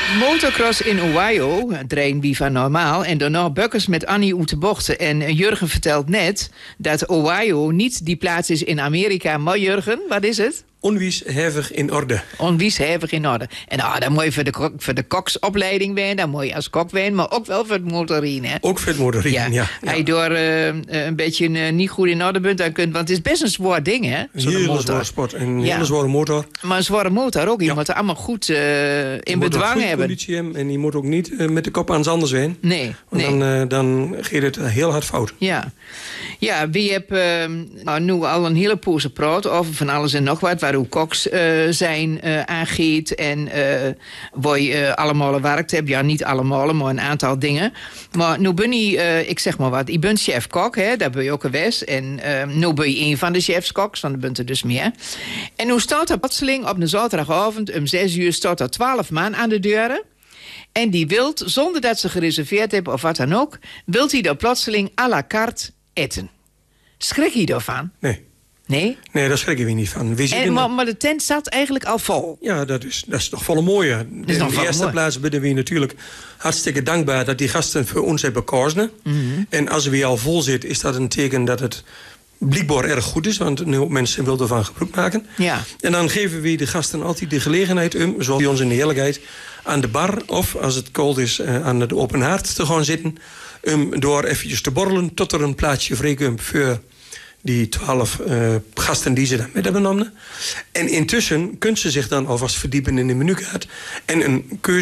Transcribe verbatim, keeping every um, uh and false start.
Motocross in Ohio, drein wie van normaal. En daarna bukkers met Annie uit de bochten. En Jurgen vertelt net dat Ohio niet die plaats is in Amerika. Maar Jurgen, wat is het? Onwies hevig in orde. Onwies hevig in orde. En ah, dan moet je voor de, kok, voor de koksopleiding zijn, dan moet je als kok zijn, maar ook wel voor het motorrijden. Hè? Ook voor het motorrijden, ja. ja. Als je door uh, een beetje uh, niet goed in orde bent, dan kunt, want het is best een zwaar ding, hè? Een hele zware sport, een ja. hele zware motor. Maar een zware motor ook, je ja. moet het allemaal goed uh, in bedwang hebben. Conditie hebben. En je moet ook niet uh, met de kop aan zand zijn. Nee, want nee. Dan, uh, dan gaat het heel hard fout. Ja, ja wie heb uh, nou, nu al een hele poos gepraat over van alles en nog wat, waar hoe koks uh, zijn uh, aangeet en uh, waar je uh, allemaal werkt hebt. Ja, niet allemaal, maar een aantal dingen. Maar nu ben je, uh, ik zeg maar wat, je bent chef-kok, hè, daar ben je ook geweest. En uh, nu ben je een van de chefs-koks, want er bent er dus meer. En nu staat er plotseling op een zaterdagavond om zes uur staat er twaalf man aan de deuren. En die wilt, zonder dat ze gereserveerd hebben of wat dan ook, wilt hij daar plotseling à la carte eten. Schrik je daarvan? Nee. Nee? Nee, daar schrikken we niet van. We en, maar, maar de tent zat eigenlijk al vol. Ja, dat is, dat is nog volle mooie. In de eerste mooi. plaats ben we natuurlijk hartstikke dankbaar dat die gasten voor ons hebben gekozen. Mm-hmm. En als we al vol zit, is dat een teken dat het blijkbaar erg goed is, want nu mensen willen ervan gebruik maken. Ja. En dan geven we de gasten altijd de gelegenheid om, zoals bij ons in de heerlijkheid, aan de bar of als het koud is aan de open haard te gaan zitten, um, door eventjes te borrelen tot er een plaatsje vrijkomt voor die twaalf uh, gasten die ze dan met hebben genomen. En intussen kunnen ze zich dan alvast verdiepen in de menukaart en een keuze